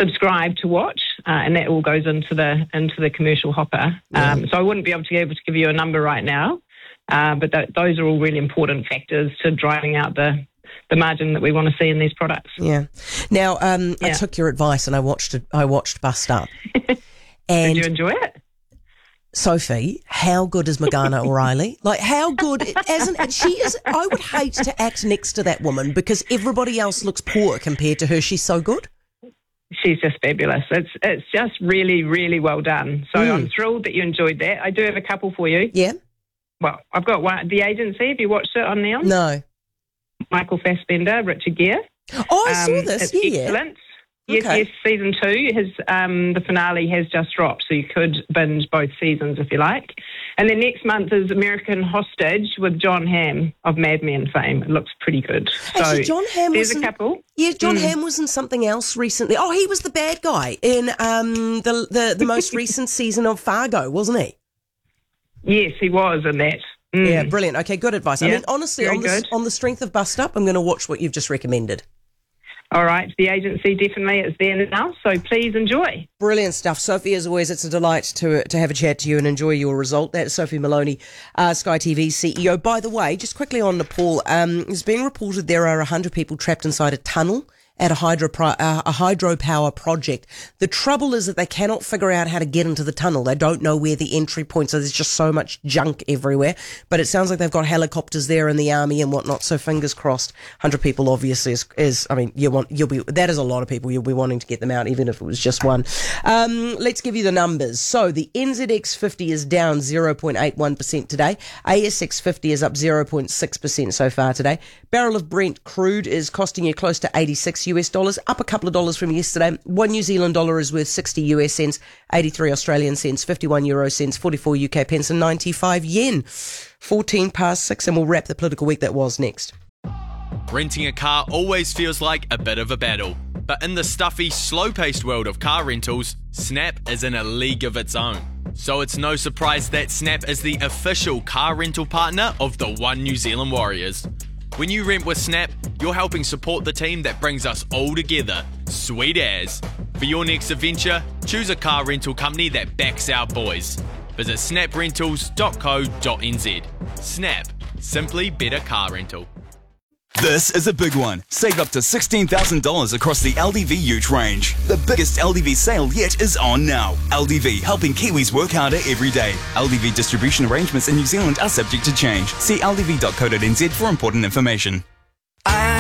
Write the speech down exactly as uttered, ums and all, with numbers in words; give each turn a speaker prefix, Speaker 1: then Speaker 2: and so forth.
Speaker 1: subscribe to watch, uh, and that all goes into the into the commercial hopper.
Speaker 2: Yeah.
Speaker 1: Um, so I wouldn't be able to be able to give you a number right now, uh, but th- those are all really important factors to driving out the the margin that we want to see in these products.
Speaker 2: Yeah. Now, um, I
Speaker 1: Yeah.
Speaker 2: took your advice and I watched it. I watched Bust Up. And
Speaker 1: Did you enjoy it?
Speaker 2: Sophie, how good is Morgana O'Reilly? Like, how good, isn't she is, I would hate to act next to that woman because everybody else looks poor compared to her. She's so good.
Speaker 1: She's just fabulous. It's it's just really, really well done. So
Speaker 2: Mm.
Speaker 1: I'm thrilled that you enjoyed that. I do have a couple for you.
Speaker 2: Yeah?
Speaker 1: Well, I've got one. The Agency, have you watched it on Neon?
Speaker 2: No.
Speaker 1: Michael Fassbender, Richard Gere.
Speaker 2: Oh, I saw
Speaker 1: Um,
Speaker 2: this.
Speaker 1: It's
Speaker 2: Yeah, yeah.
Speaker 1: excellent. Yes,
Speaker 2: Okay.
Speaker 1: yes, season two, his, um, the finale has just dropped, so you could binge both seasons if you like. And then next month is American Hostage with John Hamm of Mad Men fame. It looks pretty good.
Speaker 2: Actually,
Speaker 1: so
Speaker 2: John Hamm
Speaker 1: there's
Speaker 2: was
Speaker 1: a
Speaker 2: in-
Speaker 1: couple.
Speaker 2: Yeah, John
Speaker 1: Mm.
Speaker 2: Hamm was in something else recently. Oh, he was the bad guy in um, the, the, the most recent season of Fargo, wasn't he?
Speaker 1: Yes, he was in that. Mm.
Speaker 2: Yeah, brilliant. Okay, good advice. I
Speaker 1: Yeah,
Speaker 2: mean, honestly,
Speaker 1: very
Speaker 2: on the,
Speaker 1: good.
Speaker 2: on the strength of Bust Up, I'm going to watch what you've just recommended.
Speaker 1: All right, The Agency definitely is there now, so please enjoy.
Speaker 2: Brilliant stuff. Sophie, as always, it's a delight to to have a chat to you and enjoy your result. That's Sophie Maloney, uh, Sky T V C E O. By the way, just quickly on Nepal, um, it's been reported there are one hundred people trapped inside a tunnel at a hydro pro- uh, a hydropower project. The trouble is that they cannot figure out how to get into the tunnel. They don't know where the entry points are. There's just so much junk everywhere. But it sounds like they've got helicopters there in the army and whatnot. So fingers crossed. one hundred people obviously is, is I mean, you want you'll be that is a lot of people. You'll be wanting to get them out, even if it was just one. Um, let's give you the numbers. So the N Z X fifty is down zero point eight one percent today. A S X fifty is up zero point six percent so far today. Barrel of Brent crude is costing you close to eighty-six U S dollars, up a couple of dollars from yesterday. One New Zealand dollar is worth sixty U S cents, eighty-three Australian cents, fifty-one euro cents, forty-four U K pence, and ninety-five yen. fourteen past six, and we'll wrap the political week that was next.
Speaker 3: Renting a car always feels like a bit of a battle. But in the stuffy, slow-paced world of car rentals, Snap is in a league of its own. So it's no surprise that Snap is the official car rental partner of the One New Zealand Warriors. When you rent with Snap, you're helping support the team that brings us all together. Sweet as. For your next adventure, choose a car rental company that backs our boys. Visit snap rentals dot co dot n z. Snap. Simply better car rental.
Speaker 4: This is a big one. Save up to sixteen thousand dollars across the L D V Ute range. The biggest L D V sale yet is on now. L D V, helping Kiwis work harder every day. L D V distribution arrangements in New Zealand are subject to change. See l d v dot co dot n z for important information.